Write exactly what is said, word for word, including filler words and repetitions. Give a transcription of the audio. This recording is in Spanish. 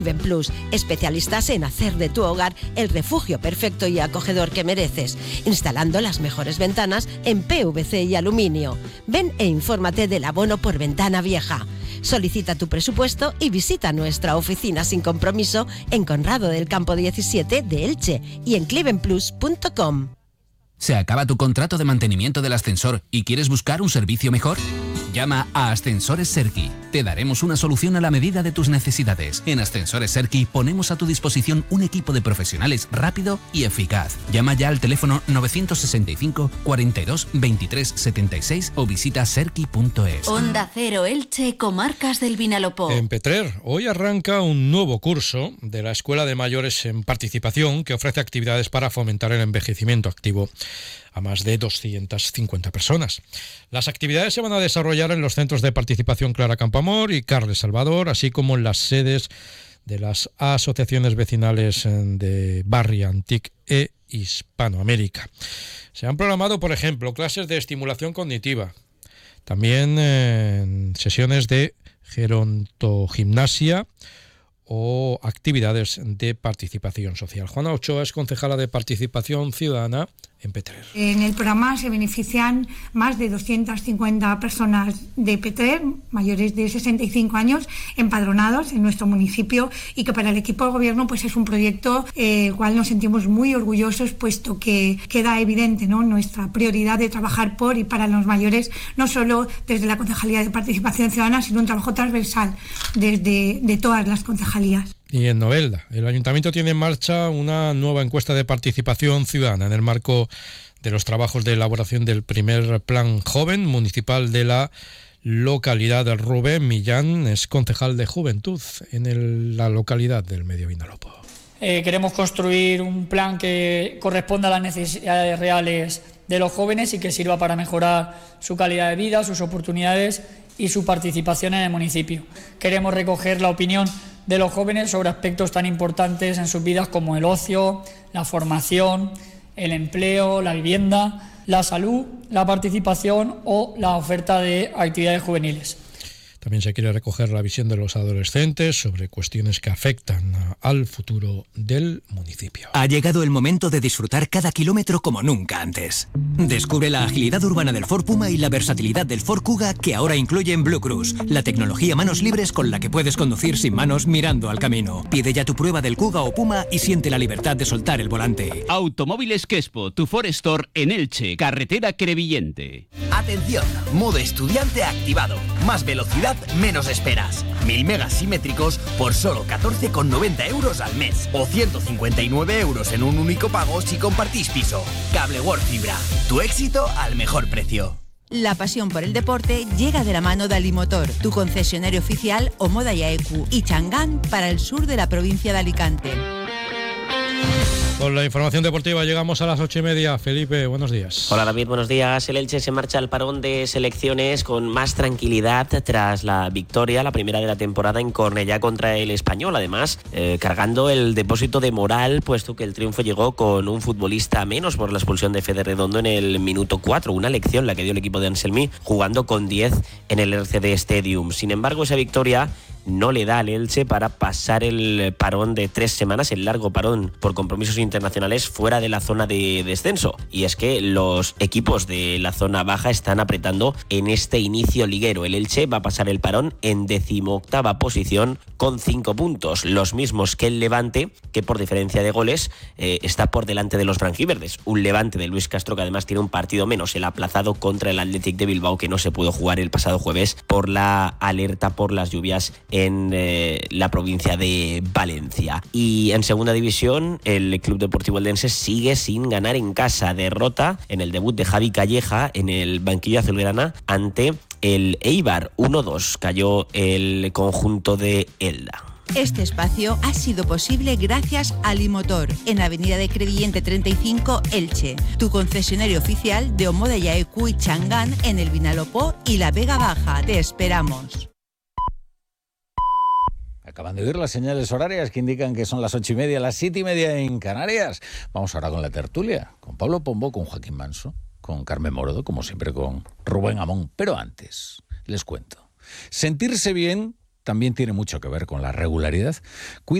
Cliven Plus, especialistas en hacer de tu hogar el refugio perfecto y acogedor que mereces, instalando las mejores ventanas en P V C y aluminio. Ven e infórmate del abono por ventana vieja. Solicita tu presupuesto y visita nuestra oficina sin compromiso en Conrado del Campo diecisiete de Elche y en cliven plus punto com. ¿Se acaba tu contrato de mantenimiento del ascensor y quieres buscar un servicio mejor? Llama a Ascensores Serki. Te daremos una solución a la medida de tus necesidades. En Ascensores Serki ponemos a tu disposición un equipo de profesionales rápido y eficaz. Llama ya al teléfono novecientos sesenta y cinco, cuarenta y dos, veintitrés, setenta y seis o visita serki punto es. Onda Cero Elche, Comarcas del Vinalopó. En Petrer, hoy arranca un nuevo curso de la Escuela de Mayores en Participación que ofrece actividades para fomentar el envejecimiento activo a más de doscientas cincuenta personas. Las actividades se van a desarrollar en los centros de participación Clara Campoamor y Carles Salvador, así como en las sedes de las asociaciones vecinales de Barri Antic e Hispanoamérica. Se han programado, por ejemplo, clases de estimulación cognitiva, también eh, sesiones de gerontogimnasia o actividades de participación social. Juana Ochoa es concejala de Participación Ciudadana en Petrer. En el programa se benefician más de doscientas cincuenta personas de Petrer, mayores de sesenta y cinco años, empadronados en nuestro municipio, y que para el equipo de gobierno pues es un proyecto eh, el cual nos sentimos muy orgullosos, puesto que queda evidente, ¿no?, nuestra prioridad de trabajar por y para los mayores, no solo desde la Concejalía de Participación Ciudadana, sino un trabajo transversal desde de todas las concejalías. Y en Novelda, el Ayuntamiento tiene en marcha una nueva encuesta de participación ciudadana en el marco de los trabajos de elaboración del primer Plan Joven municipal de la localidad de Rubén Millán. Es concejal de Juventud en el, la localidad del Medio Vinalopó. Eh, queremos construir un plan que corresponda a las necesidades reales de los jóvenes y que sirva para mejorar su calidad de vida, sus oportunidades y su participación en el municipio. Queremos recoger la opinión de los jóvenes sobre aspectos tan importantes en sus vidas como el ocio, la formación, el empleo, la vivienda, la salud, la participación o la oferta de actividades juveniles. También se quiere recoger la visión de los adolescentes sobre cuestiones que afectan al futuro del municipio. Ha llegado el momento de disfrutar cada kilómetro como nunca antes. Descubre la agilidad urbana del Ford Puma y la versatilidad del Ford Kuga, que ahora incluyen Blue Cruise, la tecnología manos libres con la que puedes conducir sin manos mirando al camino. Pide ya tu prueba del Kuga o Puma y siente la libertad de soltar el volante. Automóviles Quespo, tu Ford Store en Elche, carretera Crevillente. Atención, modo estudiante activado. Más velocidad, menos esperas. Mil megas simétricos por solo catorce con noventa euros al mes. O ciento cincuenta y nueve euros en un único pago si compartís piso. Cable World Fibra. Tu éxito al mejor precio. La pasión por el deporte llega de la mano de Alimotor, tu concesionario oficial Omoda Yaeku y Changán para el sur de la provincia de Alicante. Con la información deportiva llegamos a las ocho y media. Felipe, buenos días. Hola David, buenos días. El Elche se marcha al parón de selecciones con más tranquilidad tras la victoria, la primera de la temporada en Cornellá contra el Español. Además, eh, cargando el depósito de moral, puesto que el triunfo llegó con un futbolista menos por la expulsión de Fede Redondo en el minuto cuatro. Una lección la que dio el equipo de Anselmi, jugando con diez en el R C D Stadium. Sin embargo, esa victoria no le da al Elche para pasar el parón de tres semanas, el largo parón por compromisos internacionales fuera de la zona de descenso. Y es que los equipos de la zona baja están apretando en este inicio liguero. El Elche va a pasar el parón en decimoctava posición con cinco puntos, los mismos que el Levante, que por diferencia de goles eh, está por delante de los branquiverdes. Un Levante de Luis Castro que además tiene un partido menos, el aplazado contra el Athletic de Bilbao, que no se pudo jugar el pasado jueves por la alerta por las lluvias en eh, la provincia de Valencia. Y en segunda división, el Club Deportivo Eldense sigue sin ganar en casa. Derrota en el debut de Javi Calleja en el banquillo azulgrana ante el Eibar. uno dos cayó el conjunto de Elda. Este espacio ha sido posible gracias a Alimotor, en Avenida de Crevillente treinta y cinco, Elche, tu concesionario oficial de Omoda Yaeku y Changán en el Vinalopó y la Vega Baja. Te esperamos. Acaban de oír las señales horarias que indican que son las ocho y media, las siete y media en Canarias. Vamos ahora con la tertulia, con Pablo Pombo, con Joaquín Manso, con Carmen Morodo, como siempre con Rubén Amón. Pero antes, les cuento. Sentirse bien también tiene mucho que ver con la regularidad. Cuida